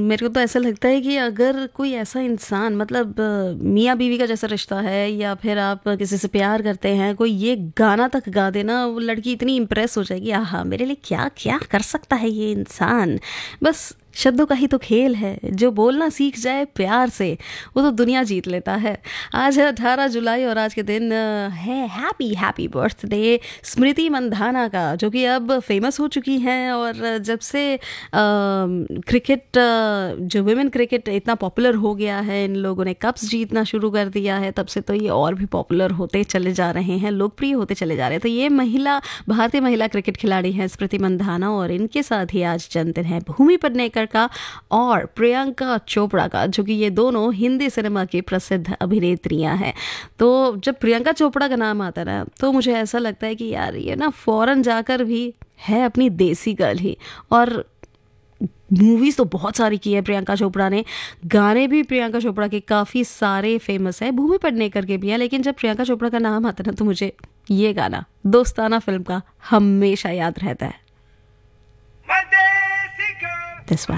मेरे को तो ऐसा लगता है कि अगर कोई ऐसा इंसान मतलब मियाँ बीवी का जैसा रिश्ता है या फिर आप किसी से प्यार करते हैं, कोई ये गाना तक गा देना, वो लड़की इतनी इम्प्रेस हो जाएगी, आहा मेरे लिए क्या क्या कर सकता है ये इंसान। बस शब्दों का ही तो खेल है, जो बोलना सीख जाए प्यार से वो तो दुनिया जीत लेता है। आज है 18 जुलाई और आज के दिन है happy happy birthday Smriti Mandhana का, जो कि अब फेमस हो चुकी हैं। और जब से क्रिकेट, जो वुमेन क्रिकेट इतना पॉपुलर हो गया है, इन लोगों ने कप्स जीतना शुरू कर दिया है, तब से तो ये और भी पॉपुलर होते चले जा रहे हैं, लोकप्रिय होते चले जा रहे हैं। तो ये भारतीय महिला क्रिकेट खिलाड़ी हैं स्मृति मंधाना, और इनके साथ ही आज जन्मदिन है भूमि पेडनेकर का और प्रियंका चोपड़ा का, जो कि ये दोनों हिंदी सिनेमा की प्रसिद्ध अभिनेत्रियां हैं। तो जब प्रियंका चोपड़ा का नाम आता है ना, तो मुझे ऐसा लगता है कि यार ये ना फॉरेन जाकर भी है अपनी देसी गर्ल ही। और मूवीज तो बहुत सारी की है प्रियंका चोपड़ा ने, गाने भी प्रियंका चोपड़ा के काफ़ी सारे फेमस है, भूमि पेडनेकर के भी हैं। लेकिन जब प्रियंका चोपड़ा का नाम आता है ना, तो मुझे ये गाना दोस्ताना फिल्म का हमेशा याद रहता है। This one.